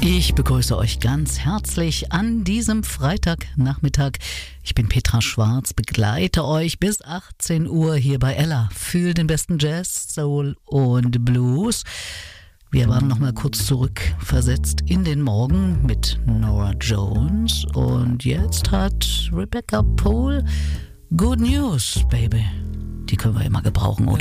Ich begrüße euch ganz herzlich an diesem Freitagnachmittag. Ich bin Petra Schwarz, begleite euch bis 18 Uhr hier bei Ella. Fühl den besten Jazz, Soul und Blues. Wir waren noch mal kurz zurückversetzt in den Morgen mit Nora Jones. Und jetzt hat Rebecca Poole Good News, Baby. Die können wir immer gebrauchen, oder?